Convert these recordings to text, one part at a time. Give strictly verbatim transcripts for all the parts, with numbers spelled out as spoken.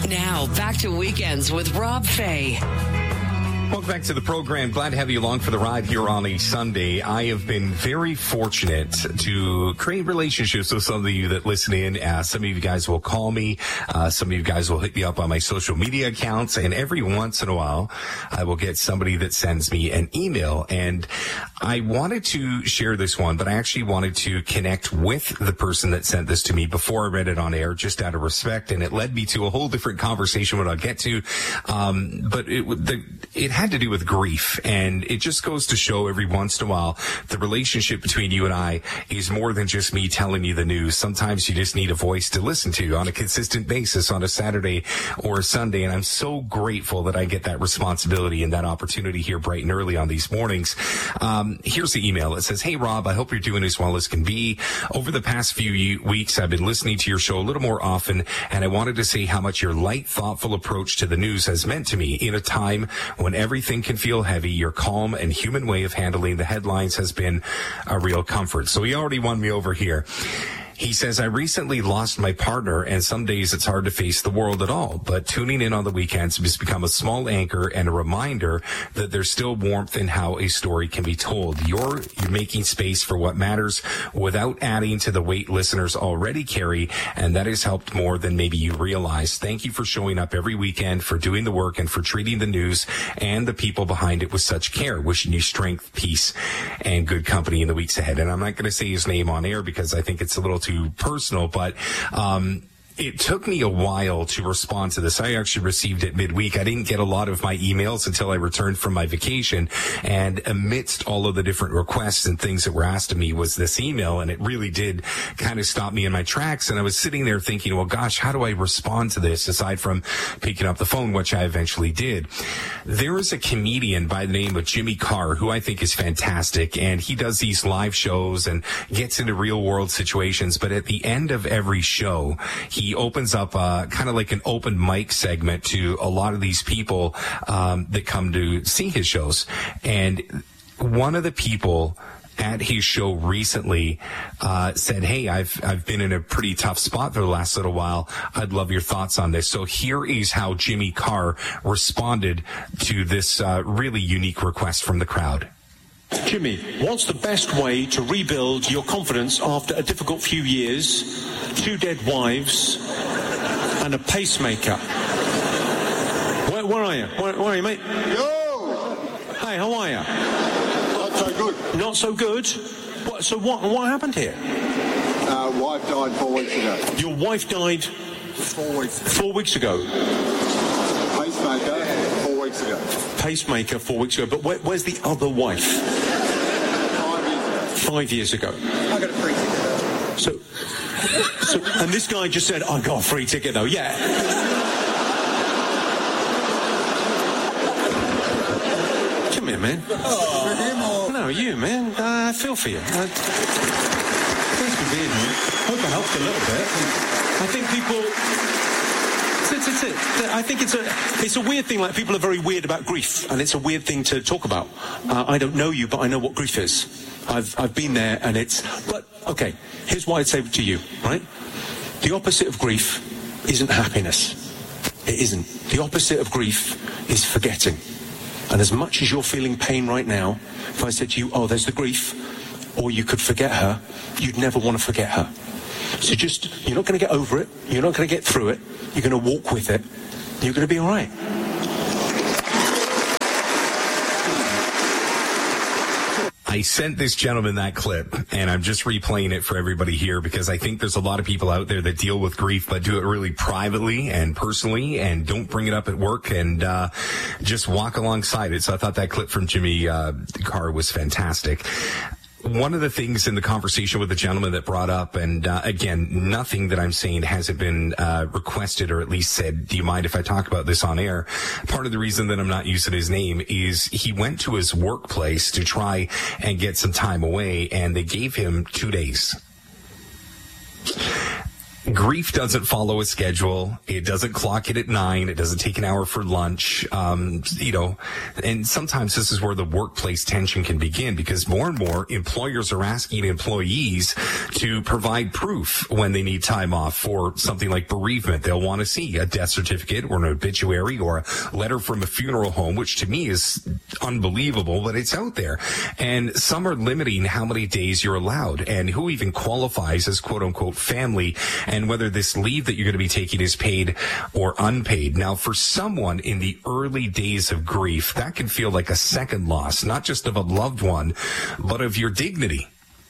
Now, back to Weekends with Rob Fay. Welcome back to the program. Glad to have you along for the ride here on a Sunday. I have been very fortunate to create relationships with some of you that listen in. Uh, some of you guys will call me. Uh, some of you guys will hit me up on my social media accounts. And every once in a while, I will get somebody that sends me an email. And I wanted to share this one, but I actually wanted to connect with the person that sent this to me before I read it on air, just out of respect. And it led me to a whole different conversation, what I'll get to. Um, but it, the, it had to do with grief, and it just goes to show every once in a while the relationship between you and I is more than just me telling you the news. Sometimes you just need a voice to listen to on a consistent basis on a Saturday or a Sunday, and I'm so grateful that I get that responsibility and that opportunity here bright and early on these mornings. Um, here's the email. It says, "Hey Rob, I hope you're doing as well as can be. Over the past few weeks, I've been listening to your show a little more often, and I wanted to say how much your light, thoughtful approach to the news has meant to me. In a time when everything can feel heavy, your calm and human way of handling the headlines has been a real comfort." So he already won me over here. He says, "I recently lost my partner, and some days it's hard to face the world at all. But tuning in on the weekends has become a small anchor and a reminder that there's still warmth in how a story can be told. You're, you're making space for what matters without adding to the weight listeners already carry, and that has helped more than maybe you realize. Thank you for showing up every weekend, for doing the work, and for treating the news and the people behind it with such care. Wishing you strength, peace, and good company in the weeks ahead." And I'm not going to say his name on air because I think it's a little too personal, but um it took me a while to respond to this. I actually received it midweek. I didn't get a lot of my emails until I returned from my vacation. And amidst all of the different requests and things that were asked of me was this email. And it really did kind of stop me in my tracks. And I was sitting there thinking, well, gosh, how do I respond to this aside from picking up the phone, which I eventually did? There is a comedian by the name of Jimmy Carr, who I think is fantastic. And he does these live shows and gets into real world situations. But at the end of every show, he He opens up uh, kind of like an open mic segment to a lot of these people um, that come to see his shows. And one of the people at his show recently uh, said, "Hey, I've I've been in a pretty tough spot for the last little while. I'd love your thoughts on this." So here is how Jimmy Carr responded to this uh, really unique request from the crowd. "Jimmy, what's the best way to rebuild your confidence after a difficult few years, two dead wives, and a pacemaker?" Where, where are you? Where, where are you, mate? Yo! Hey, how are you? Not so good. Not so good? What, so what, what happened here? Uh, wife died four weeks ago. Your wife died... Four weeks ago. Four weeks ago? Pacemaker, four weeks ago. Pacemaker four weeks ago. But where, where's the other wife? Five years ago. Five years ago. I got a free ticket. So, so, and this guy just said, "I got a free ticket though." Yeah. Come here, man. Oh. No, you, man. Uh, I feel for you. Uh, thanks for being here. Hope I helped a little bit. I think people... It's, it's, it's, I think it's a it's a weird thing. Like, people are very weird about grief, and it's a weird thing to talk about. Uh, I don't know you, but I know what grief is. I've I've been there, and it's. But okay, here's what I'd say to you. Right, the opposite of grief isn't happiness. It isn't. The opposite of grief is forgetting. And as much as you're feeling pain right now, if I said to you, "Oh, there's the grief," or you could forget her, you'd never want to forget her. So just, you're not going to get over it. You're not going to get through it. You're going to walk with it. You're going to be all right. I sent this gentleman that clip, and I'm just replaying it for everybody here because I think there's a lot of people out there that deal with grief but do it really privately and personally and don't bring it up at work and uh, just walk alongside it. So I thought that clip from Jimmy uh, Carr was fantastic. One of the things in the conversation with the gentleman that brought up, and uh, again, nothing that I'm saying hasn't been uh, requested or at least said, "Do you mind if I talk about this on air?" Part of the reason that I'm not using his name is he went to his workplace to try and get some time away, and they gave him two days. Grief doesn't follow a schedule. It doesn't clock it at nine. It doesn't take an hour for lunch. Um, you know, and sometimes this is where the workplace tension can begin, because more and more employers are asking employees to provide proof when they need time off for something like bereavement. They'll want to see a death certificate or an obituary or a letter from a funeral home, which to me is unbelievable, but it's out there. And some are limiting how many days you're allowed and who even qualifies as quote unquote family, and whether this leave that you're going to be taking is paid or unpaid. Now, for someone in the early days of grief, that can feel like a second loss, not just of a loved one, but of your dignity.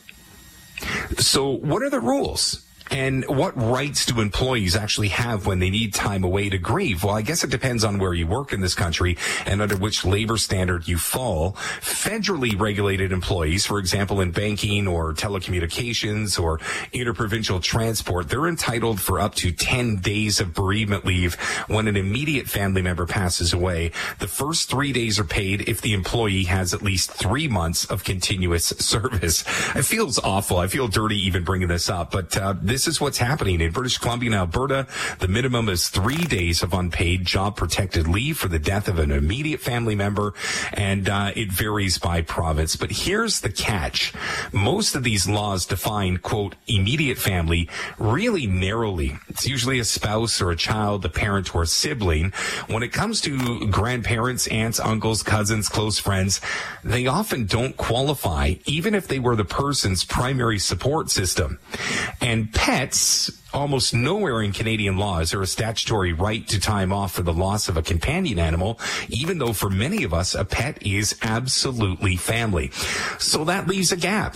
So what are the rules? And what rights do employees actually have when they need time away to grieve? Well, I guess it depends on where you work in this country and under which labor standard you fall. Federally regulated employees, for example, in banking or telecommunications or interprovincial transport, they're entitled for up to ten days of bereavement leave when an immediate family member passes away. The first three days are paid if the employee has at least three months of continuous service. It feels awful. I feel dirty even bringing this up, but uh, this This is what's happening in British Columbia and Alberta. The minimum is three days of unpaid job-protected leave for the death of an immediate family member, and uh, it varies by province. But here's the catch. Most of these laws define, quote, immediate family really narrowly. It's usually a spouse or a child, a parent or a sibling. When it comes to grandparents, aunts, uncles, cousins, close friends, they often don't qualify, even if they were the person's primary support system. And pets, almost nowhere in Canadian law is there a statutory right to time off for the loss of a companion animal, even though for many of us, a pet is absolutely family. So that leaves a gap.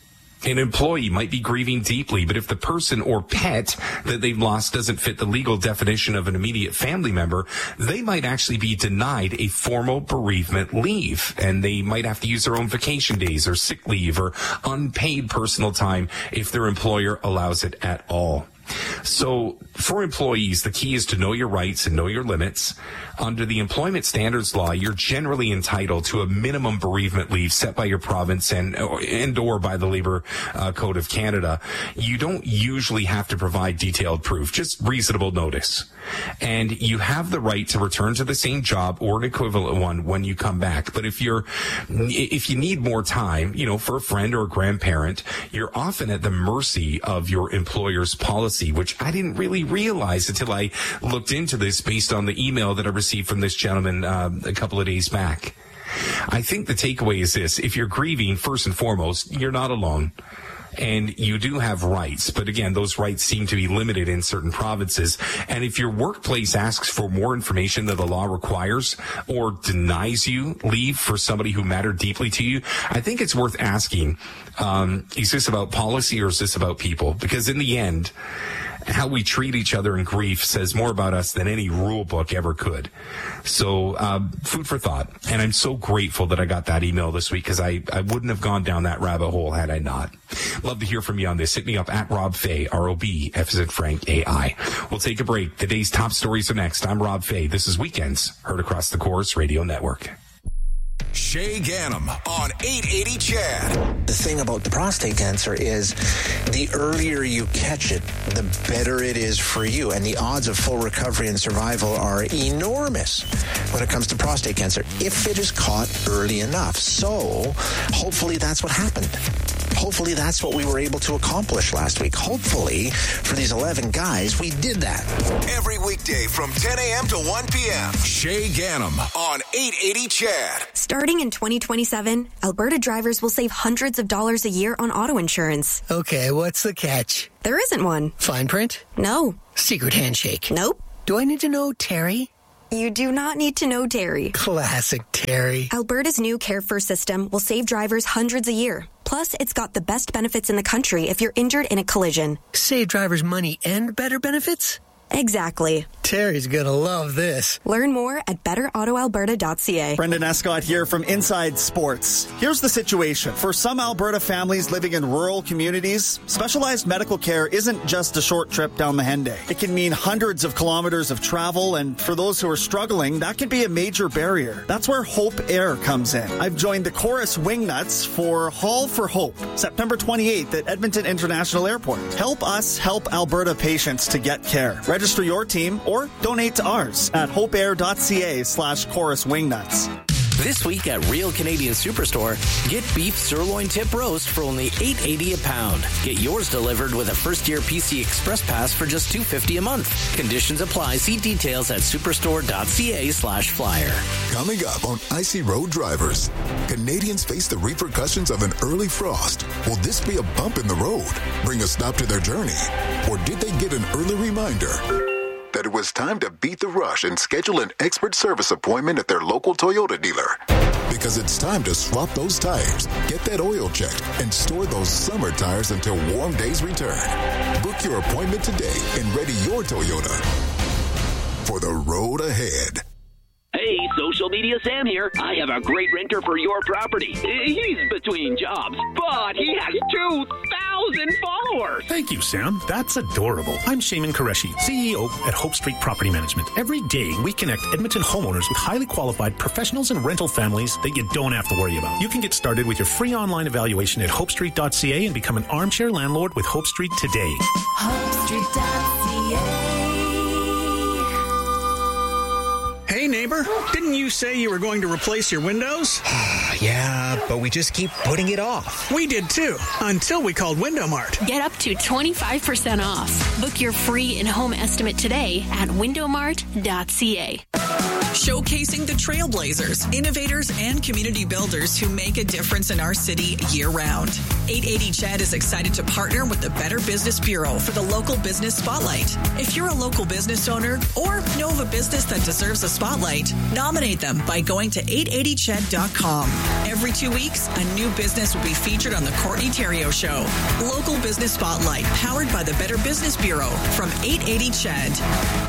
An employee might be grieving deeply, but if the person or pet that they've lost doesn't fit the legal definition of an immediate family member, they might actually be denied a formal bereavement leave, and they might have to use their own vacation days or sick leave or unpaid personal time if their employer allows it at all. So for employees, the key is to know your rights and know your limits. Under the Employment Standards Law, you're generally entitled to a minimum bereavement leave set by your province and and or by the Labour uh, Code of Canada. You don't usually have to provide detailed proof, just reasonable notice. And you have the right to return to the same job or an equivalent one when you come back. But if you're, if you need more time, you know, for a friend or a grandparent, you're often at the mercy of your employer's policy, which I didn't really realize until I looked into this based on the email that I received from this gentleman uh, a couple of days back. I think the takeaway is this. If you're grieving, first and foremost, you're not alone. And you do have rights, but again, those rights seem to be limited in certain provinces. And if your workplace asks for more information than the law requires or denies you leave for somebody who mattered deeply to you, I think it's worth asking, um, is this about policy or is this about people? Because in the end, how we treat each other in grief says more about us than any rule book ever could. So, uh, food for thought. And I'm so grateful that I got that email this week, because I, I wouldn't have gone down that rabbit hole had I not. Love to hear from you on this. Hit me up at Rob Fay, R O B, F as in Frank, A I. We'll take a break. The day's top stories are next. I'm Rob Fay. This is Weekends, heard across the Corus Radio Network. Shay Ganem on eight eighty C H A D. The thing about the prostate cancer is the earlier you catch it, the better it is for you. And the odds of full recovery and survival are enormous when it comes to prostate cancer, if it is caught early enough. So hopefully that's what happened. Hopefully that's what we were able to accomplish last week. Hopefully for these eleven guys, we did that. Every weekday from ten a.m. to one p.m. Shay Ganem on eight eighty C H A D. Starting in twenty twenty-seven, Alberta drivers will save hundreds of dollars a year on auto insurance. Okay, what's the catch? There isn't one. Fine print? No. Secret handshake? Nope. Do I need to know Terry? You do not need to know Terry. Classic Terry. Alberta's new Care First system will save drivers hundreds a year. Plus, it's got the best benefits in the country if you're injured in a collision. Save drivers money and better benefits? Exactly. Terry's gonna love this. Learn more at better auto alberta dot c a. Brendan Escott here from Inside Sports. Here's the situation. For some Alberta families living in rural communities, specialized medical care isn't just a short trip down the Henday. It can mean hundreds of kilometers of travel, and for those who are struggling, that can be a major barrier. That's where Hope Air comes in. I've joined the Chorus Wingnuts for Haul for Hope, September twenty-eighth at Edmonton International Airport. Help us help Alberta patients to get care. Register your team or donate to ours at hopeair.ca slash chorus wingnuts. This week at Real Canadian Superstore, get beef sirloin tip roast for only eight eighty a pound. Get yours delivered with a first-year P C Express Pass for just two fifty a month. Conditions apply. See details at superstore.ca slash flyer. Coming up on Icy Road Drivers, Canadians face the repercussions of an early frost. Will this be a bump in the road, bring a stop to their journey? Or did they get an early reminder that it was time to beat the rush and schedule an expert service appointment at their local Toyota dealer? Because it's time to swap those tires, get that oil checked, and store those summer tires until warm days return. Book your appointment today and ready your Toyota for the road ahead. Hey, Social Media Sam here. I have a great renter for your property. He's between jobs, but he has two thousand followers. Thank you, Sam. That's adorable. I'm Shaman Qureshi, C E O at Hope Street Property Management. Every day, we connect Edmonton homeowners with highly qualified professionals and rental families that you don't have to worry about. You can get started with your free online evaluation at hope street dot c a and become an armchair landlord with Hope Street today. hope street dot c a. Hey, neighbor, didn't you say you were going to replace your windows? Yeah, but we just keep putting it off. We did too, until we called Window Mart. Get up to twenty-five percent off. Book your free in-home estimate today at window mart dot c a. Showcasing the trailblazers, innovators, and community builders who make a difference in our city year-round. eight eighty C H E D is excited to partner with the Better Business Bureau for the Local Business Spotlight. If you're a local business owner or know of a business that deserves a spotlight, nominate them by going to eight eighty C H E D dot com. Every two weeks, a new business will be featured on the Courtney Theriault Show. Local Business Spotlight, powered by the Better Business Bureau from eight eighty C H E D.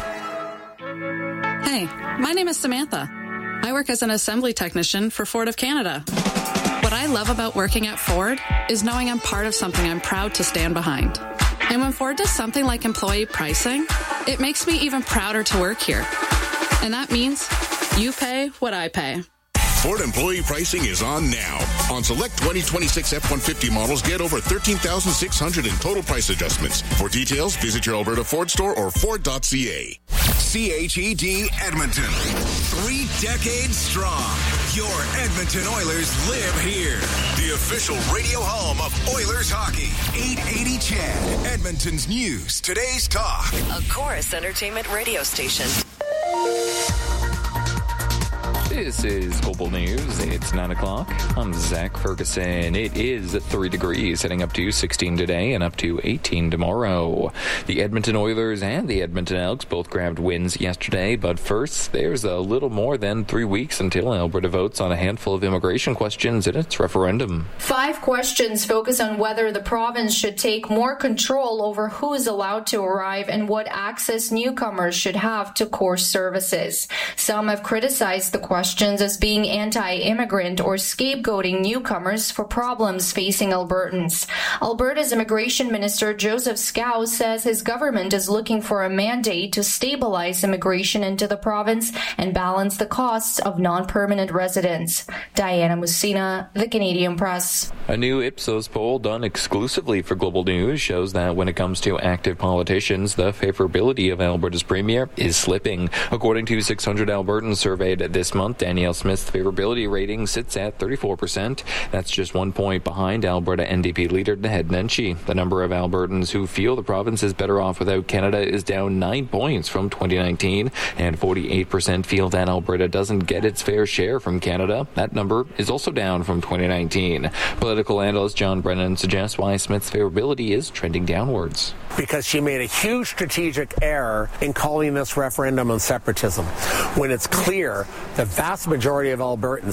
Hey, my name is Samantha. I work as an assembly technician for Ford of Canada. What I love about working at Ford is knowing I'm part of something I'm proud to stand behind. And when Ford does something like employee pricing, it makes me even prouder to work here. And that means you pay what I pay. Ford employee pricing is on now. On select twenty twenty-six F one fifty models, get over thirteen thousand six hundred dollars in total price adjustments. For details, visit your Alberta Ford store or ford dot c a. C H E D Edmonton. Three decades strong. Your Edmonton Oilers live here. The official radio home of Oilers hockey. eight eighty C H E D. Edmonton's news. Today's talk. A Chorus Entertainment radio station. This is Global News. It's nine o'clock. I'm Zach Ferguson. It is three degrees, heading up to sixteen today and up to eighteen tomorrow. The Edmonton Oilers and the Edmonton Elks both grabbed wins yesterday, but first, there's a little more than three weeks until Alberta votes on a handful of immigration questions in its referendum. Five questions focus on whether the province should take more control over who is allowed to arrive and what access newcomers should have to core services. Some have criticized the questions as being anti-immigrant or scapegoating newcomers for problems facing Albertans. Alberta's Immigration Minister Joseph Scow says his government is looking for a mandate to stabilize immigration into the province and balance the costs of non-permanent residents. Diana Musina, The Canadian Press. A new Ipsos poll done exclusively for Global News shows that when it comes to active politicians, the favorability of Alberta's premier is slipping. According to six hundred Albertans surveyed this month, Danielle Smith's favorability rating sits at thirty-four percent. That's just one point behind Alberta N D P leader Naheed Nenshi. The number of Albertans who feel the province is better off without Canada is down nine points from twenty nineteen, and forty-eight percent feel that Alberta doesn't get its fair share from Canada. That number is also down from twenty nineteen. Political analyst John Brennan suggests why Smith's favorability is trending downwards. Because she made a huge strategic error in calling this referendum on separatism, when it's clear the vast majority of Albertans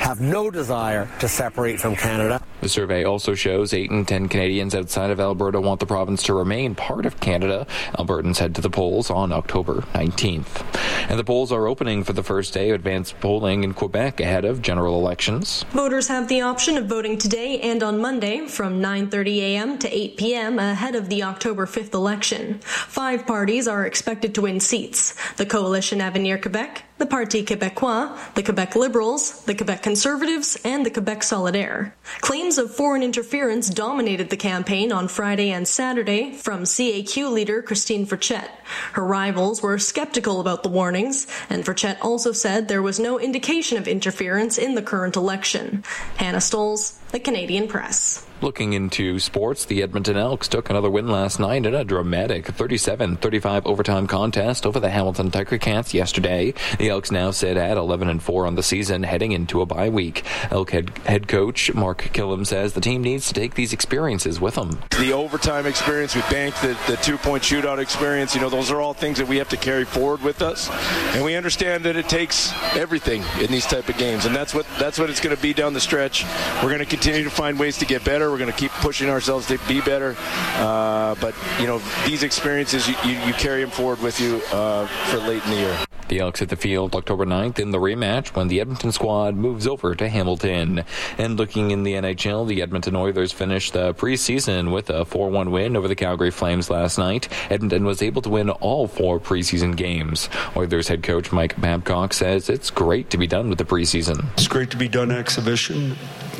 have no desire to separate from Canada. The survey also shows eight in ten Canadians outside of Alberta want the province to remain part of Canada. Albertans head to the polls on October nineteenth. And the polls are opening for the first day of advanced polling in Quebec ahead of general elections. Voters have the option of voting today and on Monday from nine thirty a.m. to eight p.m. ahead of the October fifth election. Five parties are expected to win seats: the Coalition Avenir Quebec, the Parti Québécois, the Quebec Liberals, the Quebec Conservatives, and the Quebec Solidaire. Claims of foreign interference dominated the campaign on Friday and Saturday from C A Q leader Christine Verchette. Her rivals were skeptical about the warnings, and Verchette also said there was no indication of interference in the current election. Hannah Stolz, The Canadian Press. Looking into sports, the Edmonton Elks took another win last night in a dramatic thirty-seven thirty-five overtime contest over the Hamilton Tiger Cats yesterday. The Elks now sit at eleven and four on the season, heading into a bye week. Elk head, head coach Mark Killam says the team needs to take these experiences with them. The overtime experience with Bank, the, the two-point shootout experience, you know, those are all things that we have to carry forward with us. And we understand that it takes everything in these type of games, and that's what that's what it's going to be down the stretch. We're going to continue to find ways to get better. We're going to keep pushing ourselves to be better. Uh, but, you know, these experiences, you, you, you carry them forward with you uh, for late in the year. The Elks hit the field October ninth in the rematch when the Edmonton squad moves over to Hamilton. And looking in the N H L, the Edmonton Oilers finished the preseason with a four one win over the Calgary Flames last night. Edmonton was able to win all four preseason games. Oilers head coach Mike Babcock says it's great to be done with the preseason. It's great to be done exhibition.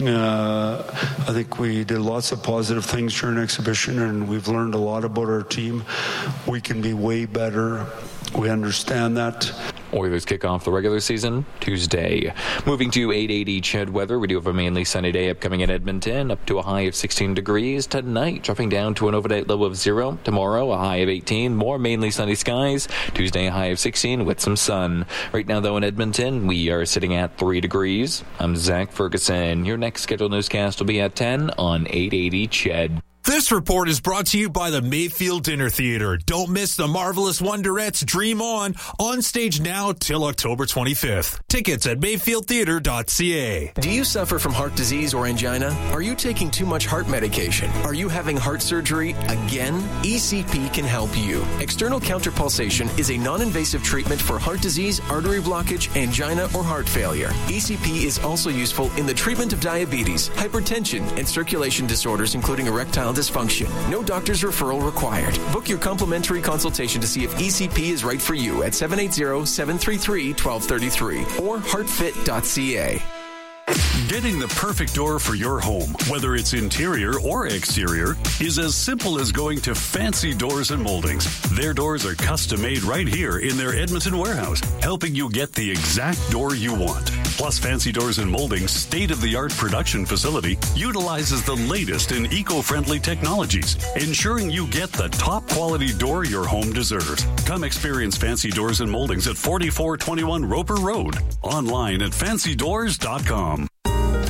Uh, I think we did lots of positive things during exhibition, and we've learned a lot about our team. We can be way better. We understand that. Oilers kick off the regular season Tuesday. Moving to eight eighty C H E D weather, we do have a mainly sunny day upcoming in Edmonton, up to a high of sixteen degrees. Tonight, dropping down to an overnight low of zero. Tomorrow, a high of eighteen. More mainly sunny skies. Tuesday, a high of sixteen with some sun. Right now, though, in Edmonton, we are sitting at three degrees. I'm Zach Ferguson. Your next scheduled newscast will be at ten on eight eighty C H E D. This report is brought to you by the Mayfield Dinner Theater. Don't miss the Marvelous Wonderettes Dream On, on stage now till October twenty-fifth. Tickets at mayfield theater dot c a. Do you suffer from heart disease or angina? Are you taking too much heart medication? Are you having heart surgery again? E C P can help you. External counterpulsation is a non-invasive treatment for heart disease, artery blockage, angina, or heart failure. E C P is also useful in the treatment of diabetes, hypertension, and circulation disorders, including erectile dysfunction. No doctor's referral required. Book your complimentary consultation to see if E C P is right for you at seven eight zero, seven three three, one two three three or heart fit dot c a. Getting the perfect door for your home, whether it's interior or exterior, is as simple as going to Fancy Doors and Moldings. Their doors are custom made right here in their Edmonton warehouse, helping you get the exact door you want. Plus, Fancy Doors and Moldings' state-of-the-art production facility utilizes the latest in eco-friendly technologies, ensuring you get the top quality door your home deserves. Come experience Fancy Doors and Moldings at forty-four twenty-one Roper Road. Online at fancy doors dot com.